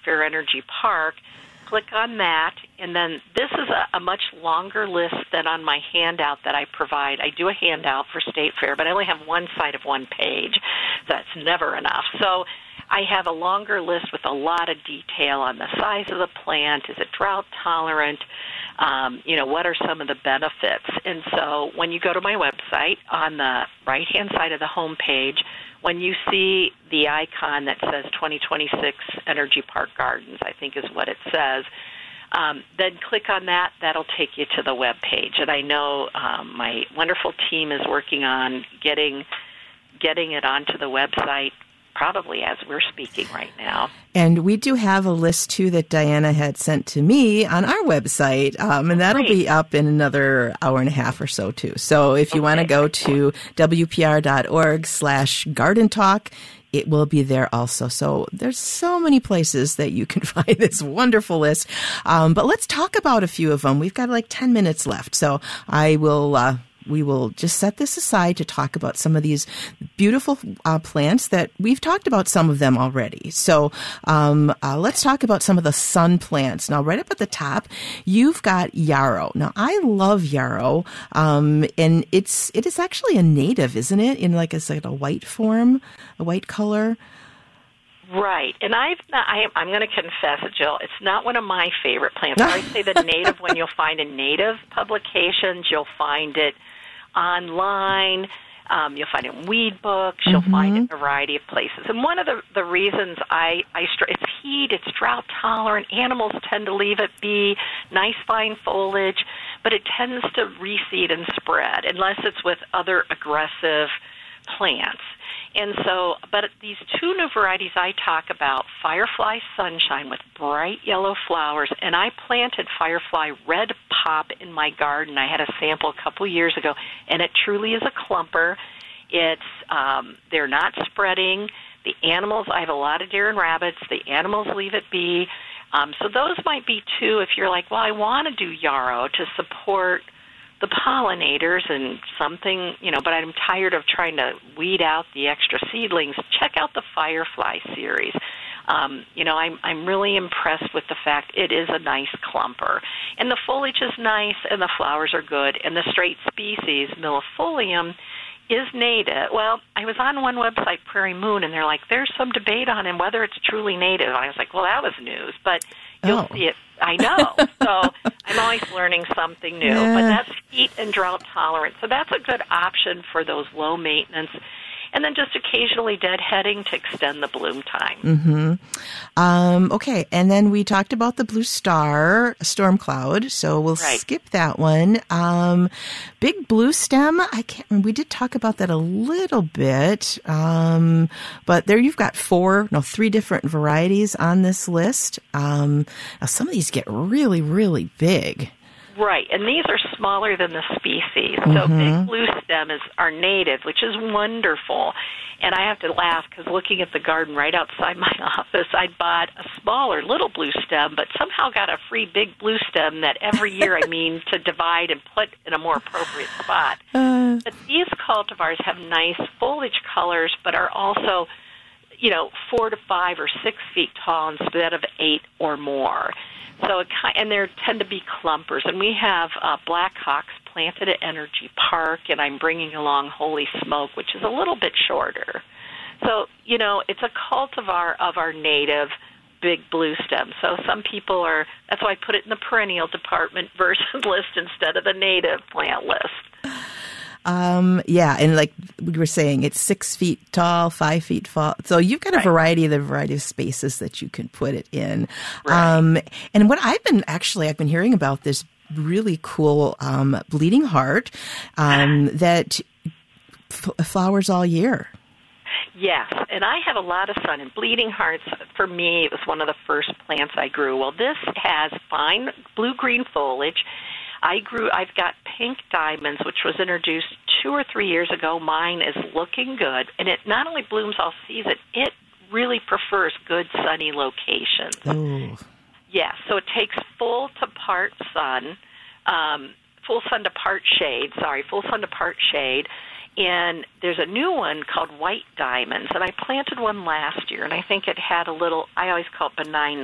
Fair Energy Park. Click on that, and then this is a much longer list than on my handout that I provide. I do a handout for State Fair, but I only have one side of one page. That's never enough. So I have a longer list with a lot of detail on the size of the plant. Is it drought tolerant? What are some of the benefits? And so when you go to my website, on the right-hand side of the home page, when you see the icon that says 2026 Energy Park Gardens, I think is what it says, then click on that. That'll take you to the web page. And I know my wonderful team is working on getting it onto the website probably as we're speaking right now. And we do have a list, too, that Diana had sent to me on our website, and that'll be up in another hour and a half or so, too. So if you want to go to WPR.org/garden talk, it will be there also. So there's so many places that you can find this wonderful list. But let's talk about a few of them. We've got like 10 minutes left. So we will just set this aside to talk about some of these beautiful plants that we've talked about some of them already. So let's talk about some of the sun plants. Now, right up at the top, you've got yarrow. Now, I love yarrow, and it is actually a native, isn't it? In like a white form, a white color. Right, and I'm going to confess it, Jill. It's not one of my favorite plants. I always say the native, when you'll find in native publications, you'll find it online, you'll find it in weed books, you'll find it in a variety of places. And one of the reasons it's heat, it's drought tolerant, animals tend to leave it be, nice fine foliage, but it tends to reseed and spread unless it's with other aggressive plants. And so, but these two new varieties I talk about, Firefly Sunshine with bright yellow flowers, and I planted Firefly Red Pop in my garden. I had a sample a couple years ago, and it truly is a clumper. They're not spreading. The animals, I have a lot of deer and rabbits. The animals leave it be. So those might be two if you're like, well, I want to do yarrow to support the pollinators and something, but I'm tired of trying to weed out the extra seedlings. Check out the Firefly series. I'm really impressed with the fact it is a nice clumper. And the foliage is nice and the flowers are good. And the straight species, Millefolium, is native. Well, I was on one website, Prairie Moon, and they're like, there's some debate on it whether it's truly native. And I was like, well, that was news. But you'll see it. I know. So I'm always learning something new. Yeah. But that's heat and drought tolerant. So that's a good option for those low maintenance. And then just occasionally deadheading to extend the bloom time. Okay, and then we talked about the blue star storm cloud, so we'll skip that one. Big blue stem, I can't remember. We did talk about that a little bit, but there you've got three different varieties on this list. Now some of these get really, really big. Right, and these are smaller than the species. So big blue stem is our native, which is wonderful. And I have to laugh because looking at the garden right outside my office, I bought a smaller little blue stem, but somehow got a free big blue stem that every year I mean to divide and put in a more appropriate spot. But these cultivars have nice foliage colors, but are also 4 to 5 or 6 feet tall instead of 8 or more. So and they tend to be clumpers. And we have Blackhawks planted at Energy Park, and I'm bringing along Holy Smoke, which is a little bit shorter. So, it's a cultivar of our native big blue stem. So some people that's why I put it in the perennial department versus list instead of the native plant list. And like we were saying, it's 6 feet tall, 5 feet tall. So you've got a variety of spaces that you can put it in. Right. And what I've been hearing about this really cool bleeding heart that flowers all year. Yes, and I have a lot of sun, and bleeding hearts, for me, it was one of the first plants I grew. Well, this has fine blue-green foliage. I've got pink diamonds, which was introduced 2 or 3 years ago. Mine is looking good, and it not only blooms all season, it really prefers good sunny locations. Ooh. Yeah, so it takes full sun to part shade, and there's a new one called White Diamonds, and I planted one last year, and I think it had I always call it benign